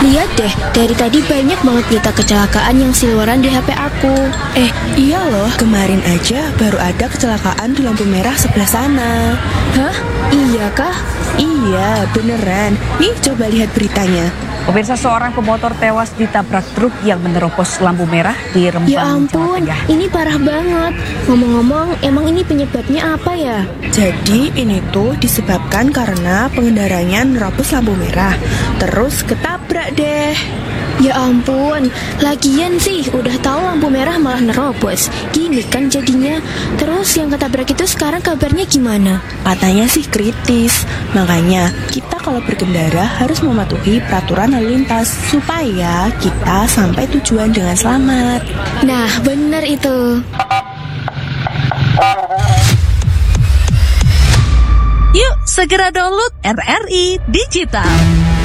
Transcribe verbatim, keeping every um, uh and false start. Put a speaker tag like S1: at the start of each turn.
S1: Lihat deh, dari tadi banyak banget berita kecelakaan yang seliweran di H P aku.
S2: Eh, iya loh, kemarin aja baru ada kecelakaan di lampu merah sebelah sana.
S1: Hah? Iya kah?
S2: Iya, beneran. Nih, coba lihat beritanya.
S3: Pemirsa, seorang pemotor tewas ditabrak truk yang menerobos lampu merah di Rembang,
S1: Ya ampun,
S3: Jawa Tengah.
S1: ini parah banget. Ngomong-ngomong, emang ini penyebabnya apa ya?
S2: Jadi ini tuh disebabkan karena pengendaranya nerobos lampu merah, terus ketabrak deh.
S1: Ya ampun, lagian sih udah tahu lampu merah malah nerobos. Gini kan jadinya. Terus yang ketabrak itu sekarang kabarnya gimana?
S2: Katanya sih kritis, makanya kita kalau berkendara harus mematuhi peraturan lalu lintas supaya kita sampai tujuan dengan selamat.
S1: Nah, bener itu.
S4: Yuk segera download R R I Digital.